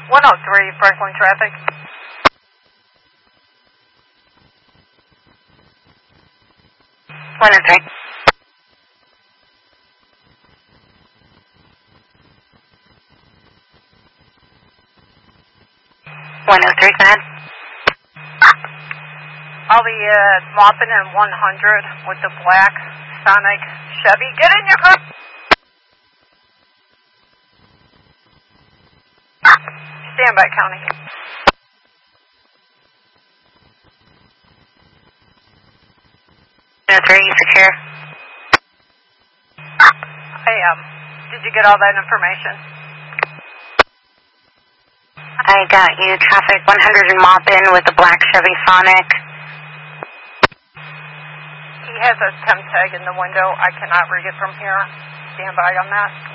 103 Franklin traffic. Three. 103, go ahead. I'll be mopping in 100 with the black Sonic Chevy. Get in your car! Stand by, County. Three, secure. Hey, did you get all that information? I got you. Traffic 100 and Maupin with the black Chevy Sonic. He has a temp tag in the window. I cannot read it from here. Stand by on that.